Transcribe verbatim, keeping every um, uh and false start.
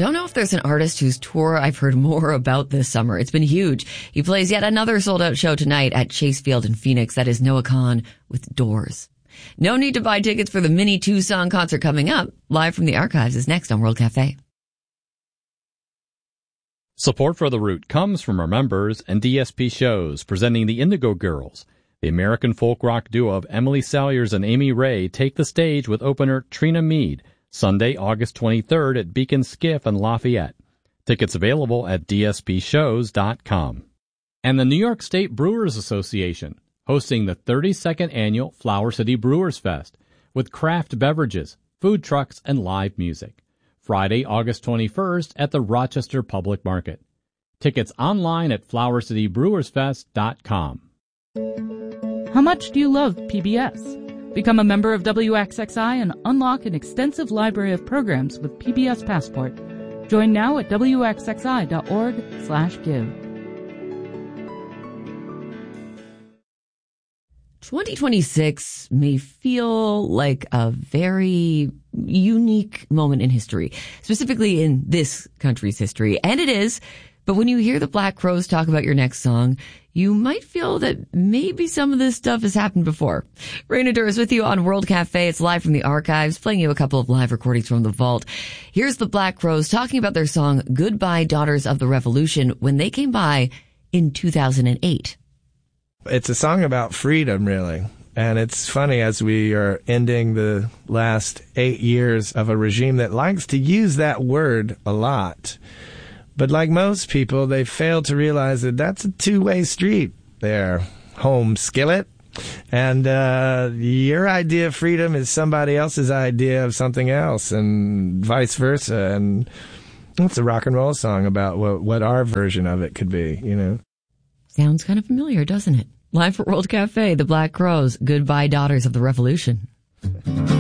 Don't know if there's an artist whose tour I've heard more about this summer. It's been huge. He plays yet another sold-out show tonight at Chase Field in Phoenix. That is Noah Kahan with Doors. No need to buy tickets for the mini two-song concert coming up. Live from the Archives is next on World Cafe. Support for The Root comes from our members and D S P Shows, presenting the Indigo Girls. The American folk rock duo of Emily Salyers and Amy Ray take the stage with opener Trina Mead, Sunday, August twenty-third at Beacon Skiff in Lafayette. Tickets available at d s p shows dot com. And the New York State Brewers Association, hosting the thirty-second annual Flower City Brewers Fest with craft beverages, food trucks, and live music. Friday, August twenty-first at the Rochester Public Market. Tickets online at flower city brewers fest dot com. How much do you love P B S? Become a member of W X X I and unlock an extensive library of programs with P B S Passport. Join now at w x x i dot org slash give. twenty twenty-six may feel like a very unique moment in history, specifically in this country's history. And it is. But when you hear the Black Crowes talk about your next song, you might feel that maybe some of this stuff has happened before. Raina Dur is with you on World Cafe. It's live from the Archives, playing you a couple of live recordings from the vault. Here's the Black Crowes talking about their song Goodbye Daughters of the Revolution when they came by in two thousand eight. It's a song about freedom, really. And it's funny, as we are ending the last eight years of a regime that likes to use that word a lot. But like most people, they fail to realize that that's a two-way street there, home skillet. And uh, your idea of freedom is somebody else's idea of something else, and vice versa. And it's a rock and roll song about what, what our version of it could be, you know. Sounds kind of familiar, doesn't it? Live for World Cafe, the Black Crowes, Goodbye Daughters of the Revolution.